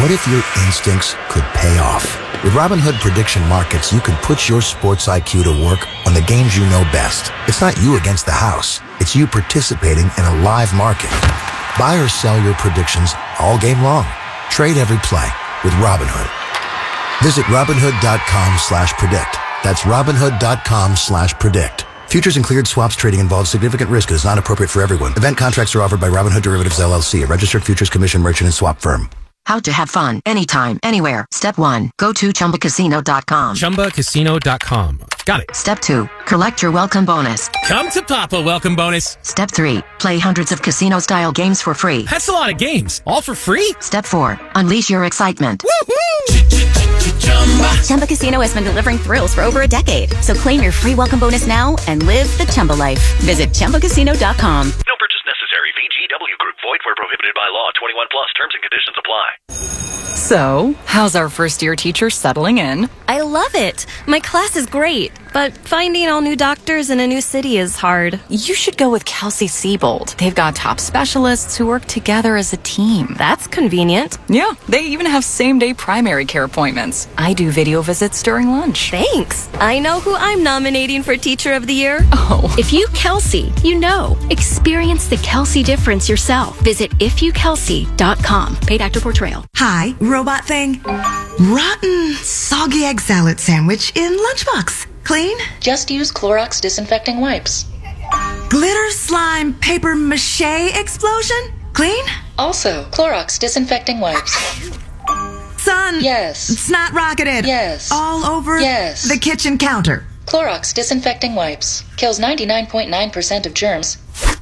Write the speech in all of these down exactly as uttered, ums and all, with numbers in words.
What if your instincts could pay off? With Robinhood Prediction Markets, you can put your sports I Q to work on the games you know best. It's not you against the house. It's you participating in a live market. Buy or sell your predictions all game long. Trade every play with Robinhood. Visit Robinhood.com slash predict. That's Robinhood.com slash predict. Futures and cleared swaps trading involves significant risk and is not appropriate for everyone. Event contracts are offered by Robinhood Derivatives, L L C, a registered futures commission merchant and swap firm. How to have fun anytime, anywhere. Step one, go to Chumba Casino dot com. Chumba Casino dot com. Got it. Step two, collect your welcome bonus. Come to Papa welcome bonus. Step three, play hundreds of casino-style games for free. That's a lot of games. All for free? Step four, unleash your excitement. Woohoo! Chumba Casino has been delivering thrills for over a decade. So claim your free welcome bonus now and live the Chumba life. Visit Chumba Casino dot com. No purchase necessary. V G W Group. Void where prohibited by law. twenty-one plus. Terms and conditions apply. So, how's our first-year teacher settling in? I love it. My class is great, but finding all new doctors in a new city is hard. You should go with Kelsey Siebold. They've got top specialists who work together as a team. That's convenient. Yeah, they even have same-day primary care appointments. I do video visits during lunch. Thanks. I know who I'm nominating for Teacher of the Year. Oh. If you Kelsey, you know. Experience the Kelsey difference yourself. Visit if you kelsey dot com. Paid actor portrayal. Hi, robot thing. Rotten, soggy egg salad sandwich in lunchbox. Clean? Just use Clorox disinfecting wipes. Glitter slime paper mache explosion? Clean? Also, Clorox disinfecting wipes. Son. Yes. Snot rocketed. Yes. All over yes. the kitchen counter. Clorox disinfecting wipes. Kills ninety-nine point nine percent of germs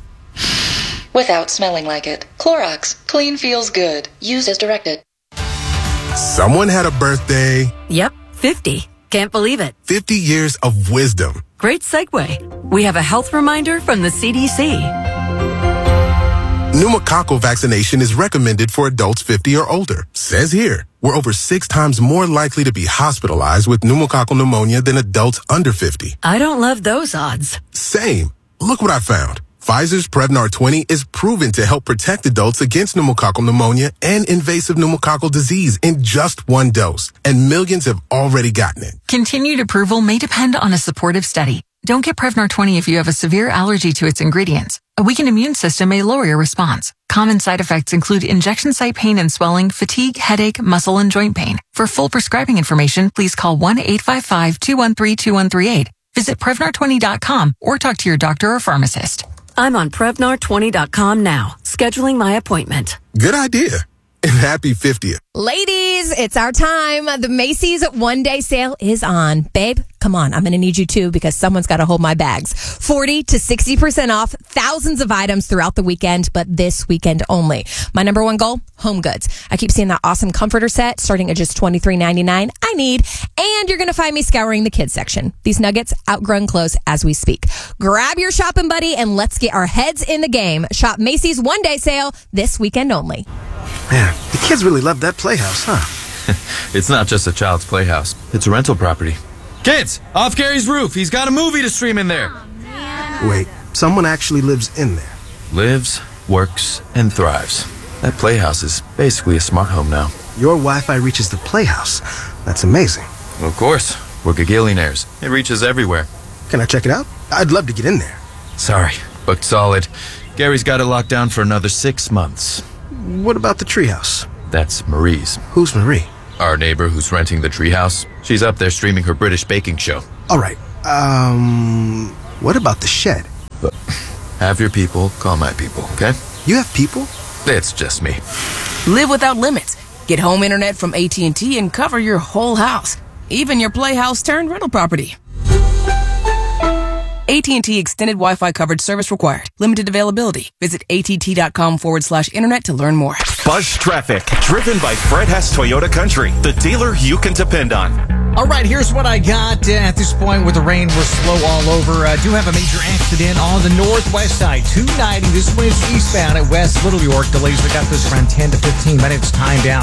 without smelling like it. Clorox. Clean feels good. Use as directed. Someone had a birthday. Yep, fifty. Can't believe it. fifty years of wisdom. Great segue. We have a health reminder from the C D C. Pneumococcal vaccination is recommended for adults fifty or older. Says here, we're over six times more likely to be hospitalized with pneumococcal pneumonia than adults under fifty. I don't love those odds. Same. Look what I found. Pfizer's Prevnar twenty is proven to help protect adults against pneumococcal pneumonia and invasive pneumococcal disease in just one dose. And millions have already gotten it. Continued approval may depend on a supportive study. Don't get Prevnar twenty if you have a severe allergy to its ingredients. A weakened immune system may lower your response. Common side effects include injection site pain and swelling, fatigue, headache, muscle, and joint pain. For full prescribing information, please call one eight five five, two one three, two one three eight. Visit Prevnar twenty dot com or talk to your doctor or pharmacist. I'm on Prevnar twenty dot com now, scheduling my appointment. Good idea. And happy fiftieth. Ladies, it's our time. The Macy's one day sale is on. Babe, come on. I'm going to need you too because someone's got to hold my bags. forty to sixty percent off. Thousands of items throughout the weekend, but this weekend only. My number one goal, home goods. I keep seeing that awesome comforter set starting at just twenty-three ninety-nine. I need. And you're going to find me scouring the kids section. These nuggets, outgrown clothes as we speak. Grab your shopping buddy and let's get our heads in the game. Shop Macy's one day sale this weekend only. Man, the kids really love that playhouse, huh? It's not just a child's playhouse. It's a rental property. Kids, off Gary's roof. He's got a movie to stream in there. Oh, wait, someone actually lives in there. Lives, works, and thrives. That playhouse is basically a smart home now. Your Wi-Fi reaches the playhouse. That's amazing. Well, of course. We're gagillionaires. It reaches everywhere. Can I check it out? I'd love to get in there. Sorry, booked solid. Gary's got it locked down for another six months. What about the treehouse? That's Marie's. Who's Marie? Our neighbor who's renting the treehouse. She's up there streaming her British baking show. All right. Um, what about the shed? But have your people call my people, okay? You have people? It's just me. Live without limits. Get home internet from A T and T and cover your whole house. Even your playhouse turned rental property. A T and T extended Wi-Fi coverage service required. Limited availability. Visit att.com forward slash internet to learn more. Buzz Traffic, driven by Fred Hess Toyota Country, the dealer you can depend on. All right, here's what I got uh, at this point with the rain. We're slow all over. Uh, do have a major accident on the northwest side. two ninety, this one is eastbound at West Little York. Delays, we got this around ten to fifteen minutes timed out.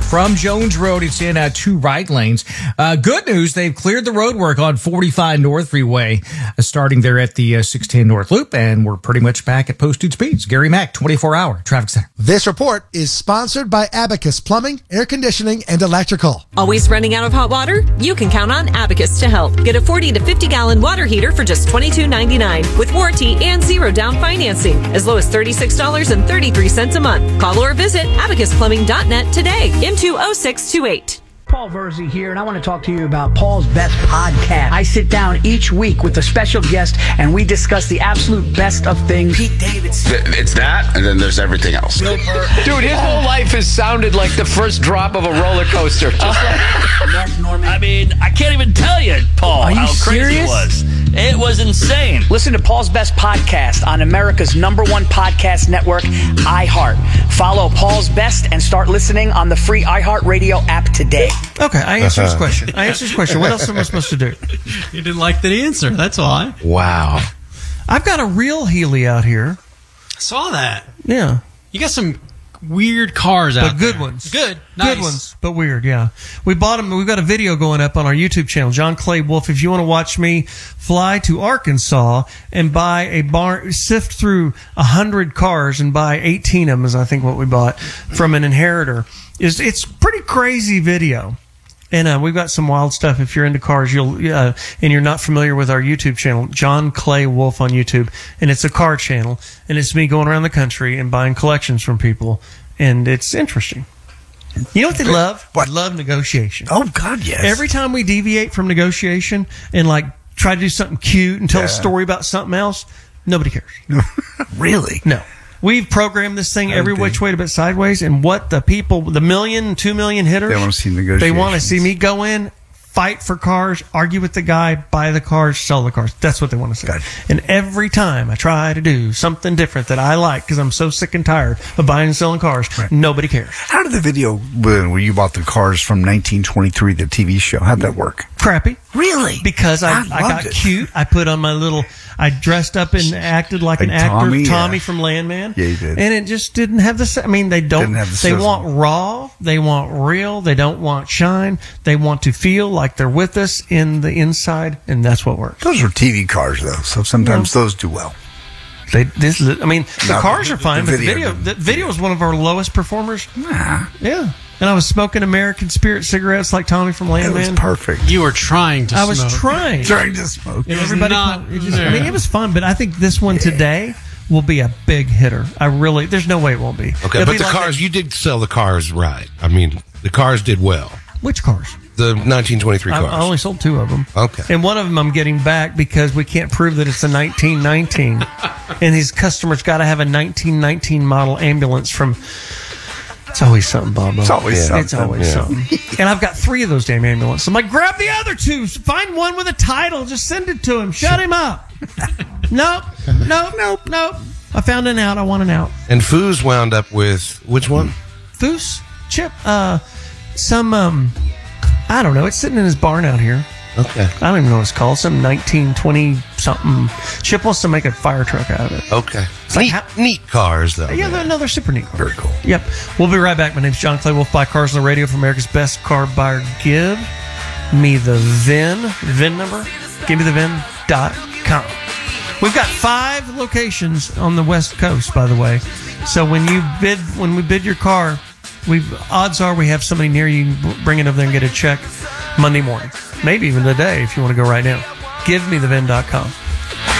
from Jones Road. It's in uh, two right lanes. Uh, good news, they've cleared the road work on forty-five North Freeway, uh, starting there at the uh, six ten North Loop, and we're pretty much back at posted speeds. Gary Mack, twenty-four hour Traffic Center. This report is sponsored by Abacus Plumbing, Air Conditioning, and Electrical. Always running out of hot water? You can count on Abacus to help. Get a forty to fifty gallon water heater for just twenty-two ninety-nine with warranty and zero down financing, as low as thirty-six dollars and thirty-three cents a month. Call or visit abacus plumbing dot net today. M two oh six two eight. Paul Verzi here, and I want to talk to you about Paul's Best Podcast. I sit down each week with a special guest, and we discuss the absolute best of things. Pete Davidson. It's that, and then there's everything else. Dude, his whole life has sounded like the first drop of a roller coaster. Just like Mark Norman. I mean, I can't even tell you, Paul, Are you how crazy serious? it was. It was insane. Listen to Paul's Best Podcast on America's number one podcast network, iHeart. Follow Paul's Best and start listening on the free iHeartRadio app today. Okay, I answered his question. I answered his question. What else am I supposed to do? You didn't like the answer. That's why. Wow. I've got a real Healy out here. I saw that. Yeah. You got some weird cars out But good there. ones. Good. Nice. Good ones, but weird, yeah. We bought them. We've got a video going up on our YouTube channel, John Clay Wolf. If you want to watch me fly to Arkansas and buy a bar, sift through a hundred cars and buy eighteen of them, is I think what we bought from an inheritor. Is It's pretty crazy video. And uh, we've got some wild stuff. If you're into cars, you'll uh, and you're not familiar with our YouTube channel, John Clay Wolf on YouTube, and it's a car channel, and it's me going around the country and buying collections from people, and it's interesting. You know what they love? What? They love negotiation. Oh God, yes. Every time we deviate from negotiation and like try to do something cute and tell Yeah. a story about something else, nobody cares. Really? No. We've programmed this thing every which way but sideways, and what the people, the million, two million hitters, They wanna see They negotiations. want to see me go in, fight for cars, argue with the guy, buy the cars, sell the cars. That's what they want to see. And every time I try to do something different that I like, because I'm so sick and tired of buying and selling cars, nobody cares. How did the video when where you bought the cars from nineteen twenty-three, the T V show? How'd that work? Crappy. Really? Because I, I I, loved got it. cute. I put on my little, I dressed up and acted like, Like an actor, Tommy, Tommy yeah. from Landman. Yeah, you did. And it just didn't have the, I mean, they don't, Didn't have the they sizzle. want raw, they want real, they don't want shine, they want to feel like they're with us in the inside, and that's what works. Those are T V cars, though, so sometimes those do well. They, this is, I mean, the No, cars the- are fine, the but the video- video, the video is one of our lowest performers. Nah. Yeah. And I was smoking American Spirit cigarettes like Tommy from Landman. It was perfect. You were trying to I was smoke. trying. Trying to smoke. And It was everybody, not it just, there. I mean, it was fun, but I think this one today will be a big hitter. I really, there's no way it won't be. Okay, It'll but be the like cars, you did sell the cars right. I mean, the cars did well. that- which cars? The nineteen twenty-three I, cars. I only sold two of them. Okay. And one of them I'm getting back because we can't prove that it's a nineteen nineteen. And these customers got to have a nineteen nineteen model ambulance from. It's always something, Bob. It's always It's something, always yeah. something. And I've got three of those damn ambulances. I'm like, grab the other two. Find one with a title. Just send it to him. Shut him up. Nope. Nope. Nope. Nope. I found an out. I want an out. And Foos wound up with which one? Foos? Chip? Uh, some, um, I don't know. It's sitting in his barn out here. Okay. I don't even know what it's called. Some nineteen twenty something. Chip wants to make a fire truck out of it. Okay. It's like Neat, how- neat cars, though. Yeah, man. they're, no, they're super neat. Very cool. Yep. We'll be right back. My name's John Clay Wolf. Buy cars on the radio from America's Best Car Buyer. Give me the V I N. V I N number. Give me the V I N dot com. We've got five locations on the West Coast, by the way. So when you bid, when we bid your car, we odds are we have somebody near you. You can bring it over there and get a check Monday morning. Maybe even today if you want to go right now. Give me the V I N dot com.